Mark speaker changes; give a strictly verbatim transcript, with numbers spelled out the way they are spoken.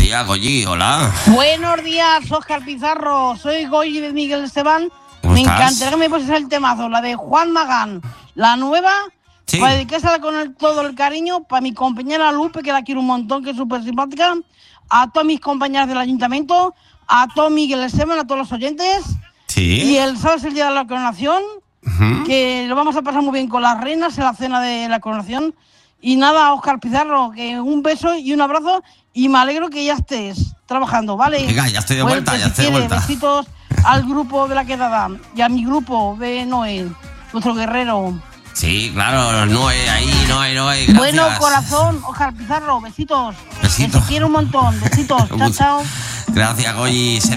Speaker 1: días, Goyi, hola.
Speaker 2: Buenos días, Óscar Pizarro. Soy Goyi de Miguel Esteban.
Speaker 1: ¿Cómo
Speaker 2: Me
Speaker 1: estás?
Speaker 2: encantaría que me pusieras el temazo, la de Juan Magán, la nueva,
Speaker 1: Sí.
Speaker 2: para dedicársela con el, todo el cariño, para mi compañera Lupe, que la quiero un montón, que es súper simpática, a todas mis compañeras del ayuntamiento, a todo Miguel Esteban, a todos los oyentes.
Speaker 1: Sí.
Speaker 2: Y el sábado es el día de la coronación,
Speaker 1: Ujú.
Speaker 2: que lo vamos a pasar muy bien con las reinas en la cena de la coronación. Y nada, Óscar Pizarro, que un beso y un abrazo, y me alegro que ya estés trabajando, ¿vale?
Speaker 1: Venga, ya estoy de vuelta,
Speaker 2: Pues,
Speaker 1: ya
Speaker 2: si
Speaker 1: estoy de
Speaker 2: quiere,
Speaker 1: vuelta.
Speaker 2: Besitos al grupo de la quedada y a mi grupo de Noel, nuestro guerrero.
Speaker 1: Sí, claro, Noé, ahí, Noé, Noé, gracias.
Speaker 2: Bueno, corazón, Óscar Pizarro, besitos.
Speaker 1: Besitos.
Speaker 2: Que te quiero un montón, besitos. Chao, chao.
Speaker 1: Gracias, Goyi.